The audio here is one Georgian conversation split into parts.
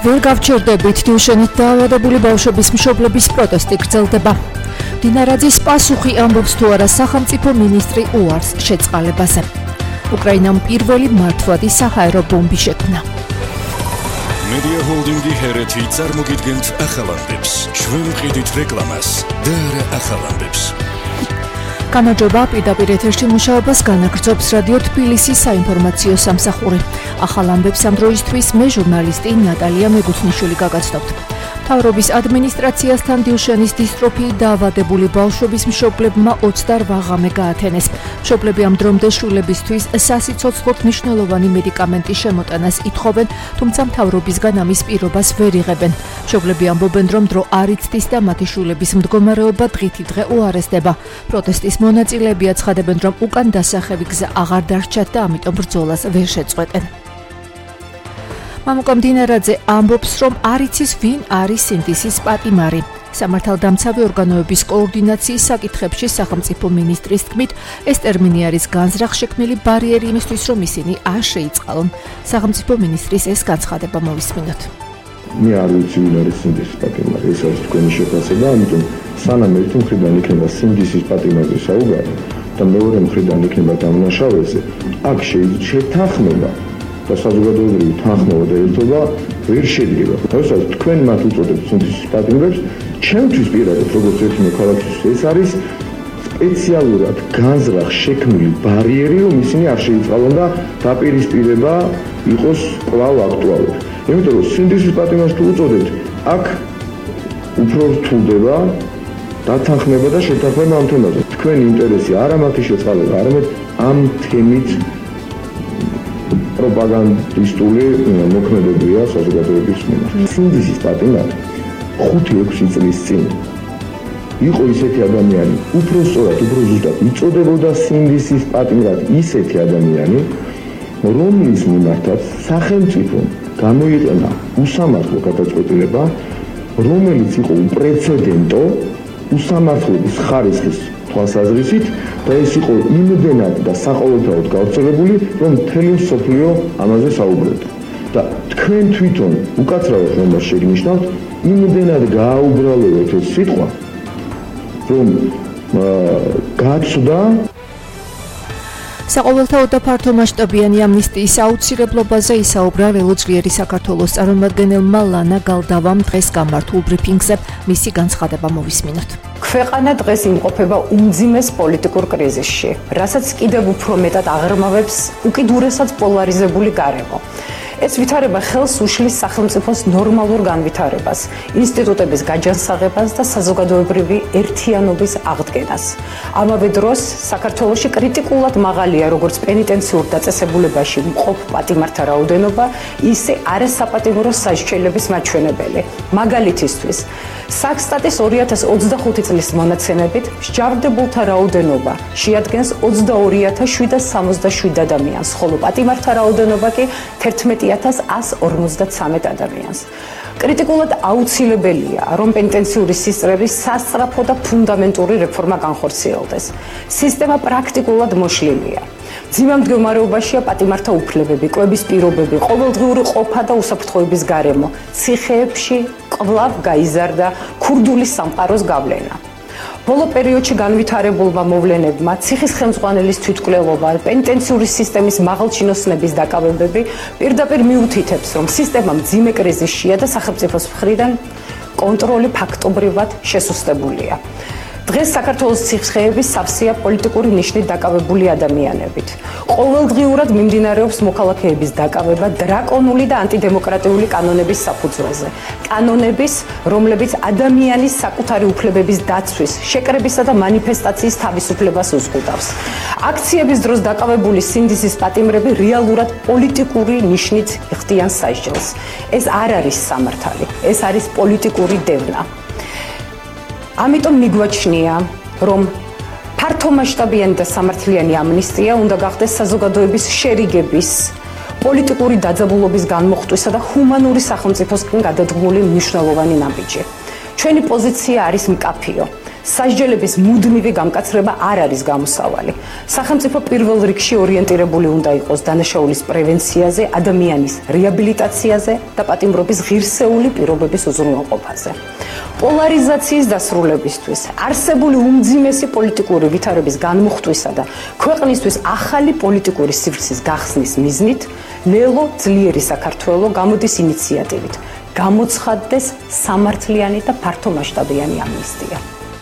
ვერ გავჩერდებით, დილშენით დაავადებული ბავშვების მშობლების პროტესტი გრძელდება. დინარაძის პასუხი ამბობს თუ არა სახელმწიფო მინისტრი უარს შეწყალებაზე. უკრაინამ პირველი მართვადი საჰაერო ბომბი შექმნა. Media Holding-ი ჰერეთი წარმოგიდგენთ ახალამდებს. ჩვენ ვყიდით რეკლამას და არა ახალამდებს. განაჯობა პირდაპირ ეთერში მუშაობას განაგრძობს რადიო თბილისის საინფორმაციო სამსახური. ახალ ამბებს ამ დროისთვის მე ჟურნალისტი ნატალია მეგუთნიშვილი გაგაცნობთ. მთავრობის ადმინისტრაციასთან დილშენის დისტროფიით დაავადებული ბავშვების მშობლებმა 28 ღამე გაათენეს. მშობლები ამ დრომდე შვილებისთვის სასიცოცხლოდ მნიშვნელოვანი მედიკამენტის შემოტანას ითხოვენ, თუმცა მთავრობისგან ამის პირობას ვერ იღებენ. მშობლები ამბობენ, რომ დრო არ იცდის და მათი შვილების მდგომარეობა დღითიდღე უარესდება. პროტესტის მონაწილეები აცხადებენ, რომ უკან დასახევი გზა აღარ დარჩათ და ამიტომ ბრძოლას ვერ შეწყვეტენ. მამუკა მდინარაძე ამბობს, რომ არ იცის ვინ არის სინდისის პატიმარი. სამართალდამცავი ორგანოების კოორდინაციის საკითხებში სახელმწიფო მინისტრის თქმით, ეს ტერმინი არის განზრახშექმნილი ბარიერი იმისთვის, რომ ისინი არ შეიწყალონ. სახელმწიფო მინისტრის ეს განცხადება მოვისმინოთ. მე არ ვიცი ვინ არის სინდისის პატიმარი, ეს არის თქვენი შეფასება, ამიტომ სანამ ერთი მხრიდან იქნება სინდისის პატიმარზე საუბარი და მეორე მხრიდან იქნება დამნაშავეზე, აქ შეთანხმება და საზოგადოებრივი თანხმობა და ერთობა ვერ შედგება. თორსა თქვენ მათ უწოდებთ სინდისის პატიმრებს, ჩემთვის პირადად როგორც ერთი მოქალაქისთვის ეს არის სპეციალურად განზრახშექმნილი ბარიერი, რომ ისინი არ შეიწყალონ და დაპირისპირება იყოს კვლავ აქტუალური. იმიტომ რომ სინდისის პატიმარს თუ უწოდებთ, აქ უფრო რთულდება დათანხმება და შეთანხმება ამ თემაზე. თქვენი ინტერესი არა მათი შეწყალება, არამედ ამ თემით პროპაგანდისტული მოქმედებია საზოგადოების მიმართ. სინდისის პატიმარი 5-6 წლის წინ იყო ისეთი ადამიანი, უფრო სწორად, უფრო ზუსტად იწოდებოდა სინდისის პატიმრად ისეთი ადამიანი, რომლის მიმართაც სახელმწიფომ გამოიყენა უსამართლო გადაწყვეტილება, რომელიც იყო უპრეცედენტო უსამართლობის ხარისხის თვალსაზრისით და ეს იყო იმდენად და საყოველთაოდ გავრცელებული, რომ მთელი მსოფლიო ამაზე საუბრობდა. და თქვენ თვითონ უკაცრავად რომ შეგნიშნავთ, იმდენად გააუბრალოთ ეს სიტყვა, რომ გაცდა საყოველთაოდ და ფართომასშტაბიანი ამნისტიის აუცილებლობაზე ისაუბრა ველოძლიერი საქართველოს წარმომადგენელმა ლანა გალდავამ დღეს გამართულ ბრიფინგზე. მისი განცხადება მოვისმინოთ. ქვეყანა დღეს იმყოფება უმძიმეს პოლიტიკურ კრიზისში, რასაც კიდევ უფრო მეტად აღრმავებს უკიდურესად პოლარიზებული გარემო. ეს ვითარება ხელს უშლის სახელმწიფოს ნორმალურ განვითარებას, ინსტიტუტების გაჯანსაღებას და საზოგადოებრივი ერთიანობის აღდგენას. ამავე დროს საქართველოში კრიტიკულად მაღალია როგორც პენიტენციურ დაწესებულებაში მყოფ პატიმართა რაოდენობა, ისე არასაპატიმრო სასჯელების მაჩვენებელი. მაგალითისთვის, საქსტატის 2025 წლის მონაცემებით მსჯავრდებულთა რაოდენობა შეადგენს 22,767 ადამიანს, ხოლო პატიმართა რაოდენობა კი 11,153 ადამიანს. კრიტიკულად აუცილებელია, რომ პენიტენციური სისტემის სასწრაფო და ფუნდამენტური რეფორმა განხორციელდეს. სისტემა პრაქტიკულად მოშლილია. ძიმე მდგომარეობაშია პატიმართა უფლებები, კვების პირობები, ყოველდღიური ყოფა და უსაფრთხოების გარემო. ციხეებში კვლავ გაიზარდა ქურდული სამყაროს გავლენა. ბოლო პერიოდში განვითარებულმა მოვლენებმა, ციხის ხელმძღვანელის თვითმკვლელობა, პენიტენციური სისტემის მაღალჩინოსნების დაკავებები პირდაპირ მიუთითებს, რომ სისტემა მძიმე კრიზისშია და სახელმწიფოს მხრიდან კონტროლი ფაქტობრივად შესუსტებულია. დღეს საქართველოს ციხეები სავსეა პოლიტიკური ნიშნით დაკავებული ადამიანებით. ყოველდღიურად მიმდინარეობს მოქალაქეების დაკავება დრაკონული და ანტიდემოკრატიული კანონების საფუძველზე. კანონების, რომლებიც ადამიანის საკუთარი უფლებების დაცვის, შეკრებისა და მანიფესტაციის თავისუფლებას უზღუდავს. აქციების დროს დაკავებული სინდისის პატიმრები რეალურად პოლიტიკური ნიშნით იხდიან სასჯელს. ეს არ არის სამართალი, ეს არის პოლიტიკური დევნა. ამიტომ მიგვაჩნია, რომ ფართომასშტაბიანი და სამართლიანი ამნისტია უნდა გახდეს საზოგადოების შერიგების, პოლიტიკური დაძაბულობის განმოხტვისა და ჰუმანური სახელმწიფოსკენ გადადგმული მნიშვნელოვანი ნაბიჯი. ჩვენი პოზიცია არის მკაფიო. სასჯელების მუდმივი გამკაცრება არ არის გამოსავალი. სახელმწიფო პირველ რიგში ორიენტირებული უნდა იყოს დანაშაულის პრევენციაზე, ადამიანის რეაბილიტაციაზე და პატიმრობის ღირსეული პირობების უზრუნველყოფაზე. პოლარიზაციის დასრულებისთვის, არსებული უმძიმესი პოლიტიკური ვითარების განმუხტვისა და ქვეყნისთვის ახალი პოლიტიკური სივრცის გახსნის მიზნით, ნელო ძლიერი საქართველო გამოდის ინიციატივით. გამოცხადდეს სამართლიანი და ფართომასშტაბიანი ამნისტია.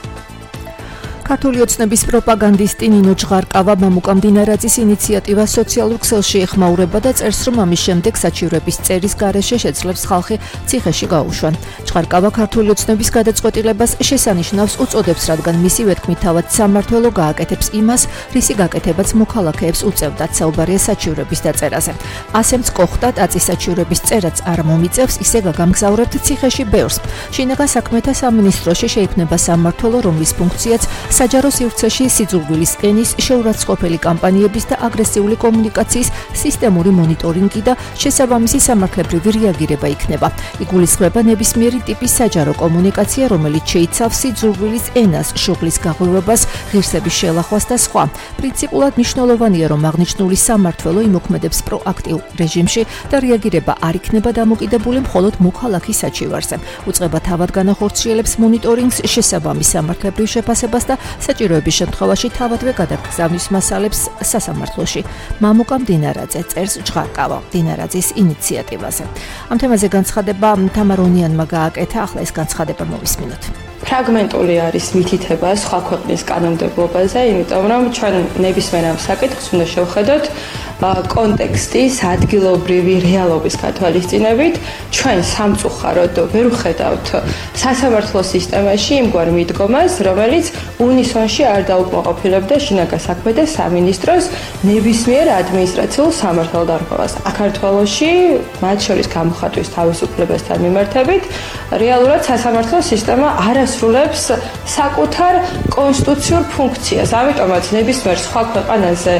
ქართული ოცნების პროპაგანდისტი ნინო ჯღარკავა მამუკა მდინარაძის ინიციატივას სოციალურ ქსელში ეხმაურება და წერს, რომ ამის შემდეგ საჩივრების წერის გარეშე შეძლებს ხალხი ციხეში გაუშვან. ჯღარკავა ქართული ოცნების გადაწყვეტილებას შესანიშნავს უწოდებს, რადგან მისივე თქმით თავად სამმართველო გააკეთებს იმას, რისი გაკეთებაც მოქალაქეებს უწევდათ. საუბარია საჩივრების დაწერაზე. ასემც კოხტა ტაწის საჩივრების წერაც არ მომიწევს, ისე გაგამგზავრებთ ციხეში ბევრს. შინაგან საქმეთა სამინისტროში შეიქმნება სამმართველო, რომლის ფუნქციაც საჯარო სივრცეში სიძულვილის ენის შეურაცხყოფელი კამპანიების და აგრესიული კომუნიკაციის სისტემური მონიტორინგი და შესაბამისი სამართლებრივი რეაგირება იქნება. იგულისხმება ნებისმიერი ტიპის საჯარო კომუნიკაცია, რომელიც შეიცავს სიძულვილის ენას, შუღლის გაღვივებას, ღირსების შელახვას და სხვა. პრინციპულად მნიშვნელოვანია, რომ აღნიშნული სამმართველო იმოქმედებს პროაქტიულ რეჟიმში და რეაგირება არ იქნება დამოკიდებული მხოლოდ მოქალაქის საჩივარზე. უწყება თავად განახორციელებს მონიტორინგს, შესაბამის სამართლებრივ შეფასებას და საჭიროების შემთხვევაში თავადვე გადაგზავნის მასალებს სასამართლოში. მამუკა მდინარაძე წერს ჯღარკავა მდინარაძის ინიციატივაზე. ამ თემაზე განცხადება თამარონიანმა გააკეთა, ახლა ეს განცხადება მოვისმინოთ. ფრაგმენტული არის მითითება სხვა ქვეყნის კანონმდებლობაზე, იმიტომ რომ ჩვენ ნებისმიერ ამ საკითხს უნდა შევხედოთ კონტექსტის ადგილობრივი რეალობის გათვალისწინებით. ჩვენ სამწუხაროდ ვერ ვხედავთ სასამართლო სისტემაში იმგვარ მიდგომას, რომელიც უნისონში არ დაუკმაყოფილებდა შინაგან საქმეთა სამინისტროს ნებისმიერ ადმინისტრაციულ სამართალდარღვევას. საქართველოში, მათ შორის გამოხატვის თავისუფლებასთან მიმართებით, რეალურად სასამართლო სისტემა არ ასრულებს საკუთარ კონსტიტუციურ ფუნქციას. ამიტომაც ნებისმიერ სხვა ქვეყანაზე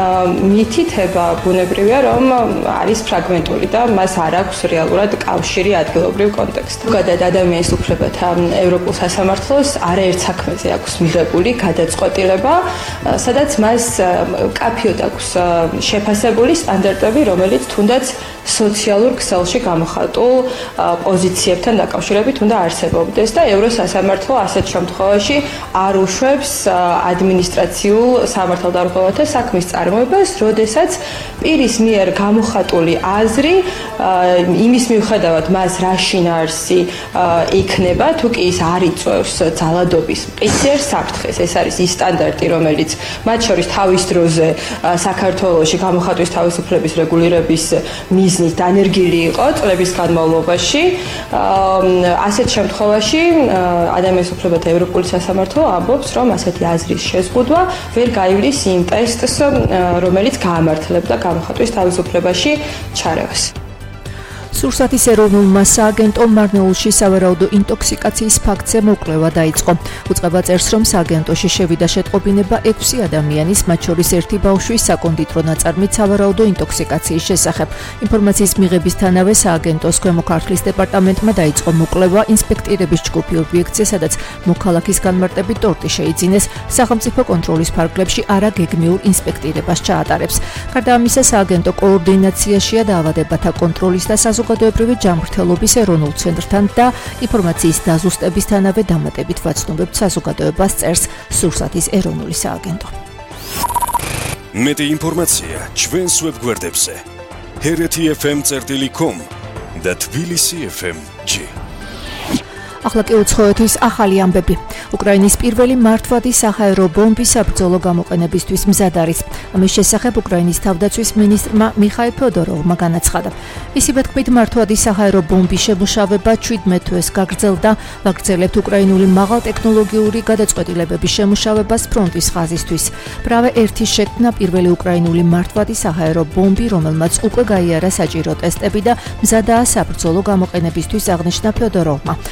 მითითება ბუნებრივია, რომ არის ფრაგმენტული და მას არ აქვს რეალურად კავშირი ადგილობრივ კონტექსტთან. ზოგადად ადამიანის უფლებათა ევროპულ სასამართლოს არაერთ საქმეზე აქვს მიღებული გადაწყვეტილება, სადაც მას კაფიოდ აქვს შეფასებული სტანდარტები, რომელიც თუნდაც სოციალურ ქსელში გამოხატულ პოზიციებთან დაკავშირებით უნდა არსებობდეს და ევროსასამართლო ასეთ შემთხვევაში არ უშვებს ადმინისტრაციულ სამართალდარღვევათა საქმის წარმოებას, როდესაც პირის მიერ გამოხატული აზრი იმის მიუხედავად მას რა შინაარსი იქნება, თუ კი ის არ იწვევს ძალადობის მყისიერ საფრთხეს. ეს არის ის სტანდარტი, რომელიც მათ შორის თავის დროზე საქართველოში გამოხატვის თავისუფლების რეგულირების მიზნით დანერგილი იყო წლების განმავლობაში. ასეთ შემთხვევაში ადამიანის უფლებათა ევროპული სასამართლო ამბობს, რომ ასეთი აზრის შეზღუდვა ვერ გაივლის იმ ტესტს, რომელიც გაამართლებდა გამოხატვის თავისუფლებაში ჩარევას. სურსათის ეროვნულმა სააგენტომ მარნეულში სავარაუდო ინტოქსიკაციის ფაქტზე მოკვლევა დაიწყო. უწყება წერს, რომ სააგენტოში შევიდა შეტყობინება 6 ადამიანის, მათ შორის 1 ბავშვის საკონდიტრო ნაწარმით სავარაუდო ინტოქსიკაციის შესახებ. ინფორმაციის მიღებისთანავე სააგენტოს ქვემო ქართლის დეპარტამენტმა დაიწყო მოკვლევა ინსპექტირების ჯგუფი ობიექტზე, სადაც მოქალაქის განმარტებით ტორტი შეიძინეს, სახელმწიფო კონტროლის ფარგლებში არაგეგმიურ ინსპექტირებას ჩაატარებს. გარდა ამისა, სააგენტო კოორდინაციაშია დაავადებათა კონტროლის და საზოგადოებრივი ჯანმრთელობის ეროვნულ ცენტრთან და ინფორმაციის დაზუსტებისთანავე დამატებით ვაცნობებთ საზოგადოებას, წერს სურსათის ეროვნული სააგენტო. მეტი ინფორმაცია ჩვენს ვებგვერდებზე hereti.fm.com და tbilisi.fm.g. ახლა კი უცხოეთის ახალი ამბები. უკრაინის პირველი მართვადი საჰაერო ბომბის საბრძოლო გამოყენებისთვის მზად არის. ამის შესახებ უკრაინის თავდაცვის მინისტრმა მიხაილ ფედოროვმა განაცხადა. მისივე თქმით, მართვადი საჰაერო ბომბის შემუშავება 17 თვეს გაგრძელდა. ვაგრძელებთ უკრაინული მაღალტექნოლოგიური გადაწყვეტილებების შემუშავებას ფრონტის ხაზისთვის. pravе 1 შექმნა პირველი უკრაინული მართვადი საჰაერო ბომბი, რომელმაც უკვე გაიარა საჭირო ტესტები და მზადაა საბრძოლო გამოყენებისთვის, აღნიშნა ფედოროვმა. მისივე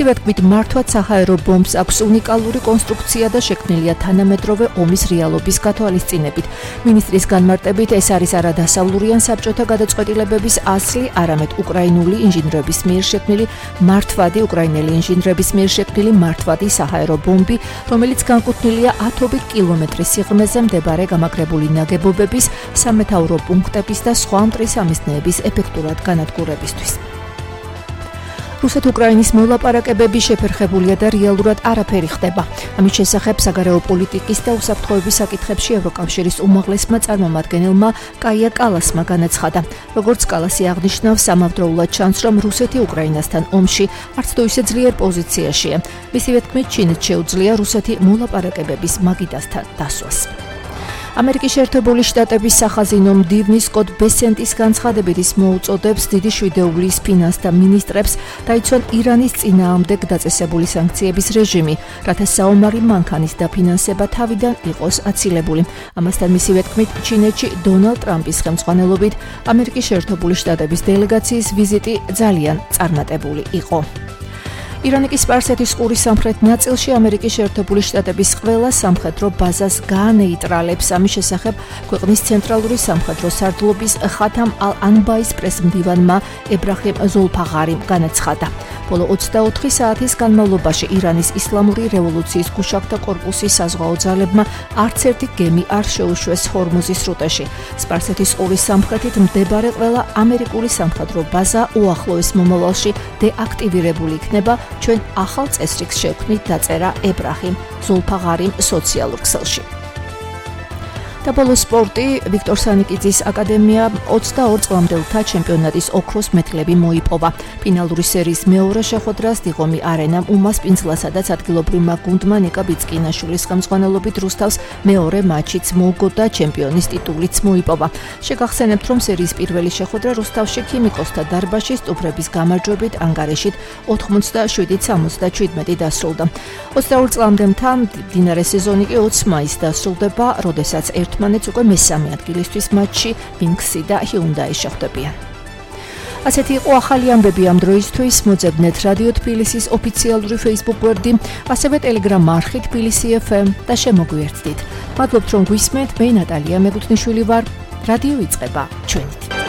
მისივე თქმით, მართვაც საჰაერო ბომბს აქვს უნიკალური კონსტრუქცია და შექმნილია თანამედროვე ომის რეალობის გათვალისწინებით. მინისტრის განმარტებით, ეს არის არა დასავლური ან საბჭოთა გადაწყვეტილებების ასლი, არამედ უკრაინული ინჟინრების მიერ შექმნილი მართვადი უკრაინელი ინჟინრების მიერ შექმნილი მართვადი საჰაერო ბომბი, რომელიც განკუთვნილია 10 კილომეტრის სიღრმეზე მდებარე გამაგრებული ნაგებობების, სამეთაურო პუნქტების და სხვა მტრისამისნეების ეფექტურად განადგურებისთვის. რუსეთ-უკრაინის მოლაპარაკებები შეფერხებულია და რეალურად არაფერი ხდება. ამის შესახებ საგარეო პოლიტიკის და უსაფრთხოების საკითხებში ევროკავშირის უმაღლესმა წარმომადგენელმა კაია კალასმა განაცხადა. როგორც კალასი აღნიშნავს, სამავდროულად ჩანს, რომ რუსეთი უკრაინასთან ომში არც თუ ისე ძლიერ პოზიციაშია. მისივე თქმით, ჩინეთს შეუძლია რუსეთი მოლაპარაკებების მაგიდასთან დასვას. ამერიკის შეერთებული შტატების სახაზინო მდივნის კოდ ბესენტის განცხადებით ის მოუწოდებს დიდი შვიდეულის ფინანსთა მინისტრებს დაიცვან ირანის წინააღმდეგ დაწესებული სანქციების რეჟიმი, რათა საომარი მანქანის დაფინანსება თავიდან იყოს აცილებული. ამასთან მისივე თქმით, ჩინეთში დონალდ ტრამპის ხელმძღვანელობით ამერიკის შეერთებული შტატების დელეგაციის ვიზიტი ძალიან წარმატებული იყო. ირანიკის სპარსეთის ყურის სამხრეთ ნაწილში ამერიკის შეერთებული შტატების ყველა სამხედრო ბაზას გაანეიტრალებს. ამის შესახებ ქვეყნის ცენტრალური სამხედრო სარდლობის ხათამ ალ-ანბაის პრესმდივანმა ებრაჰიმ ზოლფაღარიმ განაცხადა. ბოლო 24 საათის განმავლობაში ირანის ისლამური რევოლუციის გუშაგთა კორპუსის საზღვაო ძალებმა არც ერთი გემი არ შეუშვეს ჰორმუზის სრუტეში. სპარსეთის ყურის სამხრეთით მდებარე ყველა ამერიკული სამხედრო ბაზა უახლოეს მომავალში დეაქტივირებული იქნება. ჩვენ ახალ წესრიგს შევქმნით, დაწერა ებრაჰიმ ზოლფაღარიმ სოციალურ ქსელში. და ბოლო სპორტი, ვიქტორ სანიკიძის აკადემია 22 წლამდელთა ჩემპიონატის ოქროს მედლები მოიპოვა. ფინალური სერიის მეორე შეხვედრას დიღომი არენამ უმას პინძლასა და ადგილობრივმა გუნდმა ნიკა ბიცკინაშვილის ხელმძღვანელობით რუსთავს მეორე მატჩიც მოუგო და ჩემპიონის ტიტულიც მოიპოვა. შეგახსენებთ, რომ სერიის პირველი შეხვედრა რუსთავში ქიმიკოსთა დარბაზში სტუბრების გამარჯვებით ანგარიშით 87-77 დასრულდა. 22 წლამდელთა მდინარე სეზონი კი 20 მაისს დასრულდება, როდესაც ერთმანეთს უკვე მესამე ადგილისთვის მატჩში ვინქსი და ჰიუნდაი შეხვდებიან. ასეთი იყო ახალი ამბები ამ დროისთვის. მოძებნეთ რადიო თბილისის ოფიციალური Facebook გვერდი, ასევე Telegram არხი თბილისი FM და შემოგვიერთდით. მადლობთ რომ გვისმენთ. მე ნატალია მეგუთნიშვილი ვარ. რადიო იწყება ჩვენით.